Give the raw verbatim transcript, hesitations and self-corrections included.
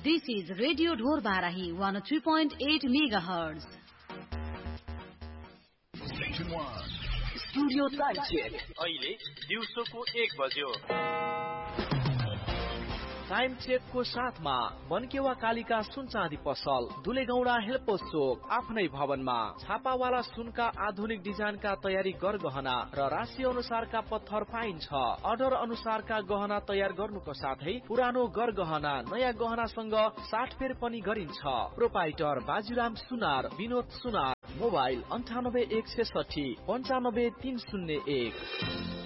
This is Radio Dhor Barahi one oh three point eight megahertz. Station one. Studio time check. अहिले दिउँसोको एक बज्यो। Time check को साथमा बनकेवा कालिका सुन चाँदी पसल, दुलेगौडा हेल्पोस चोक, आफ्नै भवनमा छापावाला सुनका आधुनिक डिजाइनका तयारी गर गहना र राशि अनुसारका पत्थर पाइन्छ। अर्डर अनुसारका गहना तयार गर्नुको साथै पुरानो गर गहना नयाँ गहनासँग साटफेर पनि गरिन्छ। प्रोपाइटर बाजुराम सुनार, विनोद सुनार, मोबाइल अन्ठानब्बे एक सय साठी पञ्चानब्बे तीन शून्य एक।